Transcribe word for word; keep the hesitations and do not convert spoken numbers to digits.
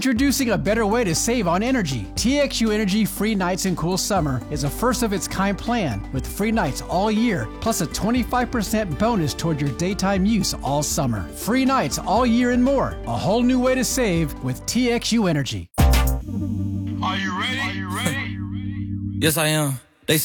Introducing a better way to save on energy. T X U Energy Free Nights and Cool Summer is a first-of-its-kind plan with free nights all year, plus a twenty-five percent bonus toward your daytime use all summer. Free nights all year and more. A whole new way to save with T X U Energy. Are you ready? Are you ready? Yes, I am.